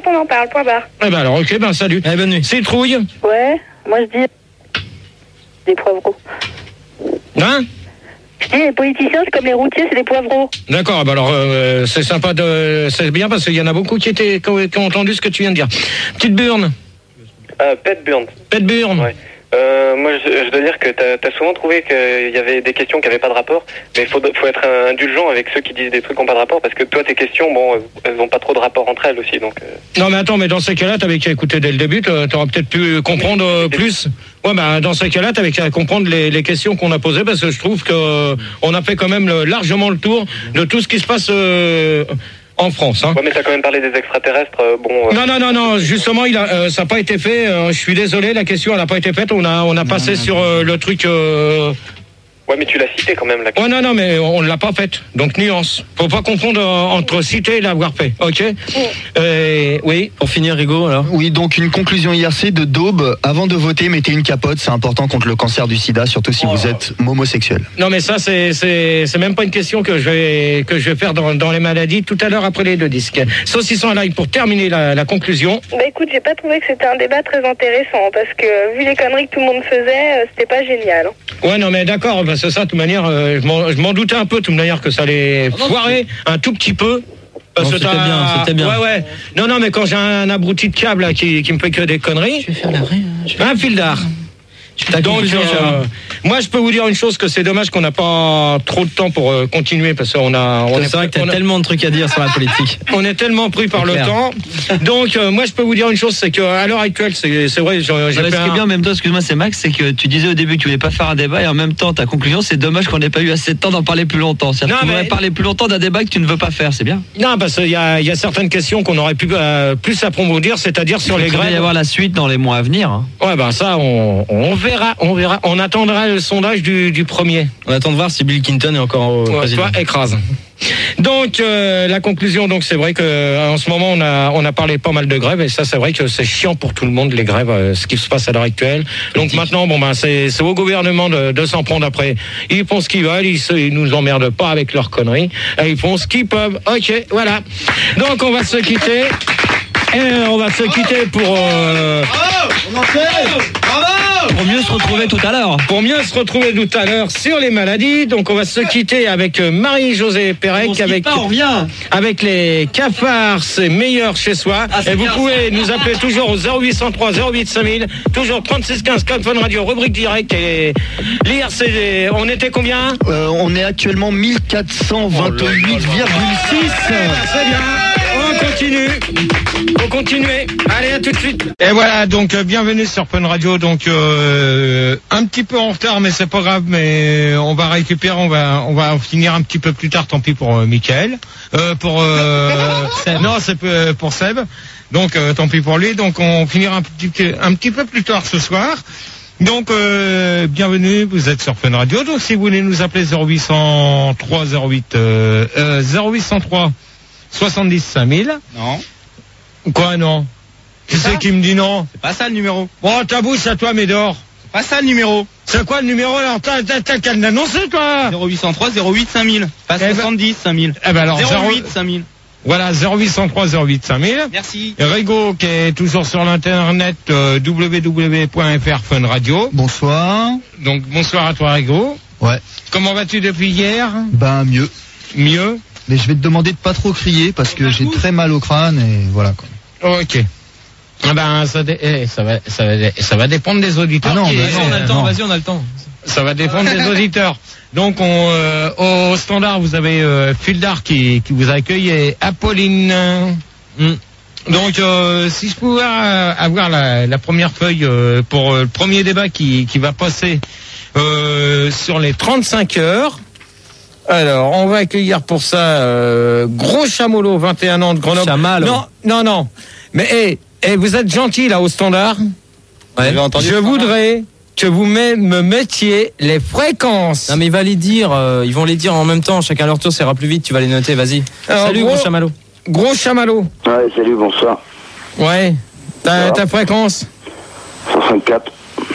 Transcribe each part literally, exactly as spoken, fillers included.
quand on en parle, point barre. Eh ben alors, ok, ben salut. Allez, bonne nuit. Citrouille. Ouais, moi je dis des poivreaux. Hein? Je dis les politiciens, c'est comme les routiers, c'est des poivreaux. D'accord, bah alors euh, c'est sympa de, c'est bien parce qu'il y en a beaucoup qui étaient qui ont, qui ont entendu ce que tu viens de dire. Petite Burne. Euh, Pet Burn. Pet Burne. Ouais. Euh, moi, je, je dois dire que t'as as souvent trouvé qu'il y avait des questions qui n'avaient pas de rapport, mais il faut, faut être indulgent avec ceux qui disent des trucs qui n'ont pas de rapport, parce que toi, tes questions, bon, elles n'ont pas trop de rapport entre elles aussi, donc... Euh... Non, mais attends, mais dans ces cas-là, t'avais qu'à écouter dès le début, t'aurais peut-être pu comprendre euh, plus. Ouais, bah, dans ces cas-là, t'avais qu'à comprendre les, les questions qu'on a posées, parce que je trouve que euh, on a fait quand même le, largement le tour de tout ce qui se passe... Euh, en France, hein. Ouais, mais t'as quand même parlé des extraterrestres, euh, bon... Euh... Non, non, non, non, justement, il a, euh, ça n'a pas été fait, euh, je suis désolé, la question, elle n'a pas été faite, on a, on a passé sur euh, le truc... Euh... Ouais, mais tu l'as cité quand même, là. Ouais, non, non, mais on ne l'a pas faite, donc nuance. Faut pas confondre euh, entre citer et l'avoir fait, ok? euh, Oui. Pour finir, Rigaud, alors. Oui, donc une conclusion I R C de Daube. Avant de voter, mettez une capote, c'est important contre le cancer du sida, surtout si oh. vous êtes homosexuel. Non, mais ça, c'est, c'est, c'est même pas une question que je vais, que je vais faire dans, dans les maladies tout à l'heure après les deux disques. Saucisson à l'ail pour terminer la, la conclusion. Bah écoute, j'ai pas trouvé que c'était un débat très intéressant, parce que vu les conneries que tout le monde faisait, euh, c'était pas génial. Ouais, non, mais d'accord, parce que ça, de toute manière, euh, je, m'en, je m'en doutais un peu, de toute manière, que ça allait foirer un tout petit peu. Parce non, que c'était t'as... bien, c'était bien. Ouais, ouais. Non, non, mais quand j'ai un abruti de câble là, qui, qui me fait que des conneries. Je vais faire l'arrêt. Hein, un fil d'art. Donc, euh, moi, je peux vous dire une chose, que c'est dommage qu'on n'a pas trop de temps pour euh, continuer, parce qu'on a... On c'est est, vrai que t'as on a, tellement de trucs à dire sur la politique. On est tellement pris par le temps. Donc, euh, moi, je peux vous dire une chose, c'est qu'à l'heure actuelle, c'est, c'est vrai, j'ai, j'ai voilà, fait ce qui est un... bien, en même temps, excuse-moi, c'est Max, c'est que tu disais au début que tu voulais pas faire un débat, et en même temps, ta conclusion, c'est dommage qu'on n'ait pas eu assez de temps d'en parler plus longtemps. C'est-à-dire qu'on aurait parlé plus longtemps d'un débat que tu ne veux pas faire, c'est bien. Non, parce qu'il y a, y a certaines questions qu'on aurait pu euh, plus approfondir, c'est-à-dire sur les grèves. Il va y avoir la suite dans les mois à venir. Hein. Ouais, ben ça, on, on verra, on verra. On attendra le sondage du, du premier. On attend de voir si Bill Clinton est encore au ouais, président. Toi, écrase. Donc euh, la conclusion, donc c'est vrai que en ce moment on a on a parlé pas mal de grèves, et ça c'est vrai que c'est chiant pour tout le monde, les grèves, euh, ce qui se passe à l'heure actuelle. Donc maintenant bon ben c'est c'est au gouvernement de, de s'en prendre après. Ils font ce qu'ils veulent, ils, se, ils nous emmerdent pas avec leurs conneries, et ils font ce qu'ils peuvent. Ok, voilà. Donc on va se quitter. Et on va se quitter pour... Euh... Bravo, on en fait. Bravo. Pour mieux se retrouver tout à l'heure. Pour mieux se retrouver tout à l'heure sur les maladies. Donc on va se quitter avec Marie-Josée Pérec, avec, pas, on vient. avec les cafards, c'est meilleur chez soi. Ah, et vous bien, pouvez ça. Nous appeler toujours au zéro huit cent trois zéro huit cinq mille, toujours trente-six quinze Code Phone Radio, rubrique direct. Et l'I R C, on était combien? euh, On est actuellement mille quatre cent vingt-huit virgule six. C'est bien. On continue. Faut continuer. Allez, à tout de suite. Et voilà, donc euh, bienvenue sur Fun Radio. Donc euh, un petit peu en retard, mais c'est pas grave. Mais on va récupérer, on va, on va finir un petit peu plus tard. Tant pis pour euh, Mickaël. Euh, pour euh, non, c'est pour Seb. Donc euh, tant pis pour lui. Donc on finira un petit, un petit peu plus tard ce soir. Donc euh, bienvenue, vous êtes sur Fun Radio. Donc si vous voulez nous appeler zéro huit cent trois zéro huit euh, euh, zéro huit cent trois soixante-dix cinq mille. Non. Quoi, non? Qui c'est qui me dit non? C'est pas ça le numéro. Oh, ta bouche à toi, Médor. C'est pas ça le numéro. C'est quoi le numéro alors? T'as, t'as, t'as qu'à l'annoncer, toi? zéro huit cent trois zéro huit cinq mille. Pas eh soixante-dix cinq mille. Eh ben alors, zéro huit cinq mille. Voilà, zéro huit cent trois zéro huit cinq mille. Merci. Rigaud qui est toujours sur l'internet euh, w w w point f r Fun Radio. Bonsoir. Donc bonsoir à toi, Rigaud. Ouais. Comment vas-tu depuis hier? Ben mieux. Mieux. Mais je vais te demander de pas trop crier parce que j'ai très mal au crâne et voilà quoi. Ok. Ah ben ça, dé... eh, ça va, ça va, ça va dépendre des auditeurs. Ah non, qui... ben vas-y, non, on a le temps. non. Vas-y, on a le temps. Ça va dépendre des auditeurs. Donc on, euh, au standard, vous avez euh, Fildar qui, qui vous accueille et Apolline. Mm. Donc euh, si je pouvais euh, avoir la, la première feuille euh, pour euh, le premier débat qui, qui va passer euh, sur les trente-cinq heures. Alors, on va accueillir pour ça euh, Gros Chamallow, vingt et un ans de Grenoble. Chamallow. Non, non, non. Mais hey, hey, vous êtes gentil là au standard. Ouais. Je voudrais que vous me, me mettiez les fréquences. Non mais il va les dire, euh, ils vont les dire en même temps, chacun leur tour, ça ira plus vite, tu vas les noter, vas-y. Alors, salut gros, Gros Chamallow. Gros Chamallow. Ouais, salut, bonsoir. Ouais. Ta, ta fréquence cent cinquante-quatre.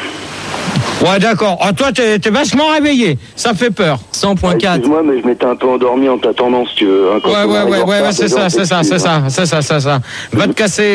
Ouais, d'accord. Ah, toi, t'es, t'es vachement réveillé. Ça fait peur. cent virgule quatre. Excuse-moi, mais je m'étais un peu endormi en t'attendant, si tu veux. Hein, ouais, ouais, ouais, ouais, ouais, c'est ça, c'est ça, c'est ça, c'est ça, c'est ça, c'est ça. Va te casser.